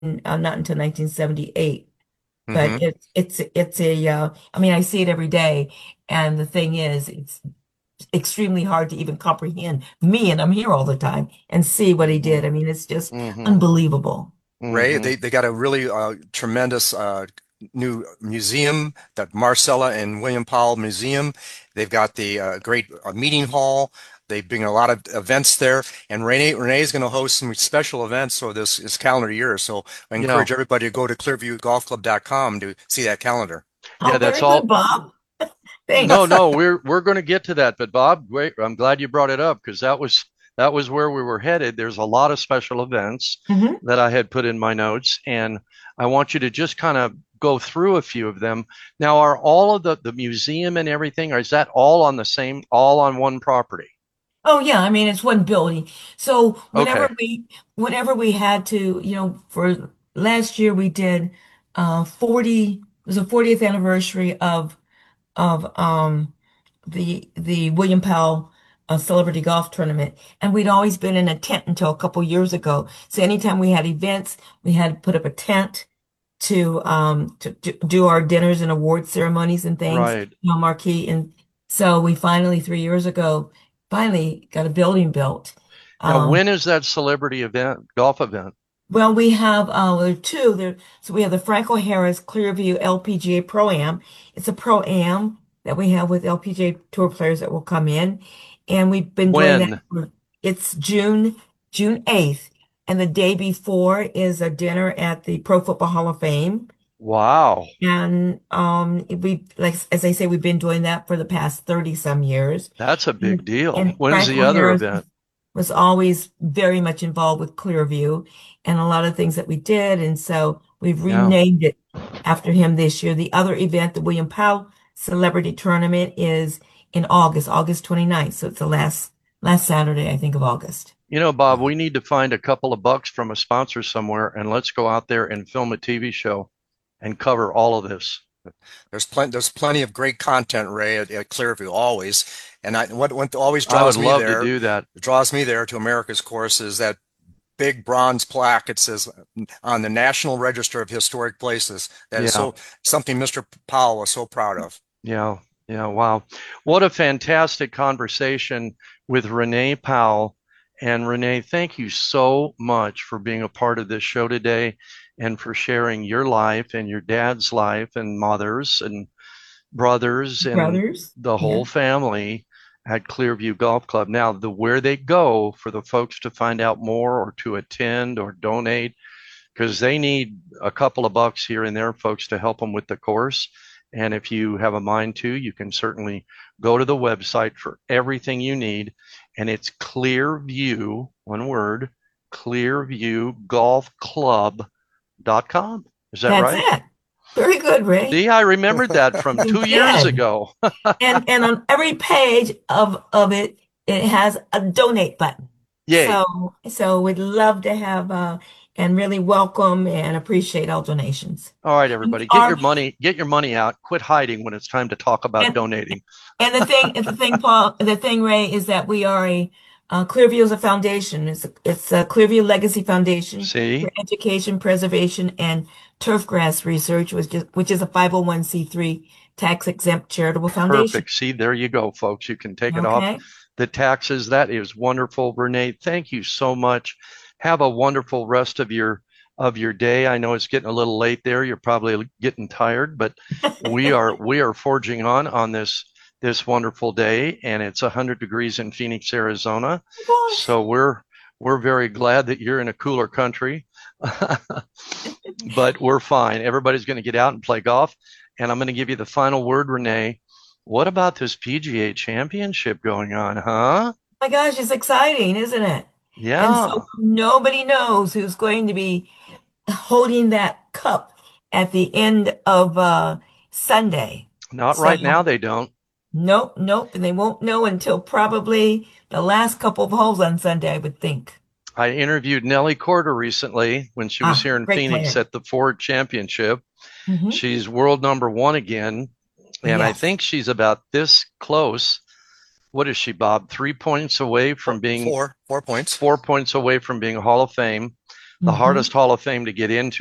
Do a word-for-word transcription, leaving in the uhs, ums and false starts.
uh, not until nineteen seventy-eight. But Hmm. it's it's it's a uh, I mean, I see it every day, and the thing is, it's extremely hard to even comprehend me, and I'm here all the time and see what he did. Hmm. I mean, it's just Hmm. unbelievable. Ray, Hmm. they, they got a really uh, tremendous uh, new museum, that Marcella and William Powell Museum. They've got the uh, great uh, meeting hall. They bring a lot of events there, and Renee Renee is going to host some special events for this, this calendar year. So I Yeah. encourage everybody to go to clearview golf club dot com to see that calendar. Yeah, Oh, that's very good, all. Bob. No, Thanks. no, we're we're going to get to that. But Bob, wait, I'm glad you brought it up because that was that was where we were headed. There's a lot of special events Hmm. that I had put in my notes, and I want you to just kind of go through a few of them. Now, are all of the the museum and everything, or is that all on the same, all on one property? Oh yeah, I mean it's one building. So whenever Okay. we whenever we had to, you know, for last year we did uh forty, it was a fortieth anniversary of of um the the William Powell uh, Celebrity Golf Tournament, and we'd always been in a tent until a couple years ago. So anytime we had events, we had to put up a tent to um to, to do our dinners and award ceremonies and things, Right. you know, marquee. And so we finally three years ago finally got a building built. Now, Um, when is that celebrity event, golf event? well, we have uh, well, there are two there. So we have the Franco Harris Clearview L P G A Pro-Am. It's a Pro-Am that we have with L P G A Tour players that will come in, and we've been doing that. When? For, it's June June eighth, and the day before is a dinner at the Pro Football Hall of Fame. Wow. And um, we like as I say, we've been doing that for the past thirty some years. That's a big And, deal. and When's the Franco other Harris event? was always very much involved with Clearview and a lot of things that we did. And so we've Yeah. renamed it after him this year. The other event, the William Powell Celebrity Tournament, is in August, August 29th. So it's the last last Saturday, I think, of August. You know, Bob, we need to find a couple of bucks from a sponsor somewhere and let's go out there and film a T V show and cover all of this. There's plenty there's plenty of great content, Ray, at, at Clearview always. And I, what what always I would draws me love to there, do that. draws me there to America's course is that big bronze plaque. It says on the National Register of Historic Places. That is Yeah. so something Mister Powell was so proud of. Yeah. Yeah. Wow. What a fantastic conversation with Renee Powell. And Renee, thank you so much for being a part of this show today and for sharing your life and your dad's life and mother's and brothers and Brothers. the Yeah. whole family at Clearview Golf Club. Now, the where they go for the folks to find out more or to attend or donate, because they need a couple of bucks here and there, folks, to help them with the course. And if you have a mind to, you can certainly go to the website for everything you need. And it's Clearview, one word, clearview golf club dot com. Is that That's right? it. Very good, Ray. See, I remembered that from You two years did. ago. And and on every page of of it, it has a donate button. Yay. So so we'd love to have uh and really welcome and appreciate all donations. All right, And we everybody, get your are money, get your money out. Quit hiding when it's time to talk about and donating. and the thing the thing Paul the thing Ray is that we are a uh, Clearview is a foundation. It's a, it's a Clearview Legacy Foundation for See? Education, Preservation, and Turfgrass Research, which is which is a five oh one c three tax exempt charitable foundation. Perfect. See, there you go, folks. You can take it off Okay. the taxes. That is wonderful. Renee, thank you so much. Have a wonderful rest of your of your day. I know it's getting a little late there. You're probably getting tired, but we are we are forging on on this this wonderful day, and it's one hundred degrees in Phoenix, Arizona. Gosh. So we're we're very glad that you're in a cooler country. But we're fine. Everybody's going to get out and play golf. And I'm going to give you the final word, Renee. What about this P G A championship going on, huh? My gosh, it's exciting, isn't it? And so Yeah. nobody knows who's going to be holding that cup at the end of uh, Sunday. Not So right now, they don't. nope, nope, and they won't know until probably the last couple of holes on Sunday, I would think. I interviewed Nellie Corder recently when she was Ah, here in great Phoenix player. at the Ford Championship. Hmm. She's world number one again. And I Yes. think she's about this close. What is she, Bob? Three points away Four, from being four, four points. four points away from being Hall of Fame. the Mhm. hardest Hall of Fame to get into.